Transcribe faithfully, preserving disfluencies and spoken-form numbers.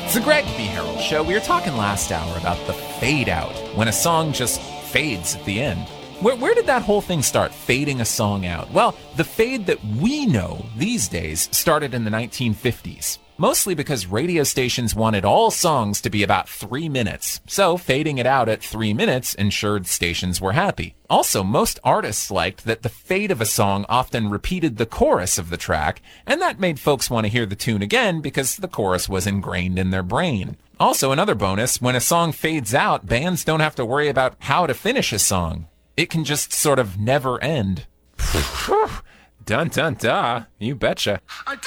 It's the Greg B. Harold Show. We were talking last hour about the fade out, when a song just fades at the end. Where, where did that whole thing start, fading a song out? Well, the fade that we know these days started in the nineteen fifties. Mostly because radio stations wanted all songs to be about three minutes, so fading it out at three minutes ensured stations were happy. Also, most artists liked that the fade of a song often repeated the chorus of the track, and that made folks want to hear the tune again because the chorus was ingrained in their brain. Also, another bonus, when a song fades out, bands don't have to worry about how to finish a song. It can just sort of never end. Dun dun dun, you betcha.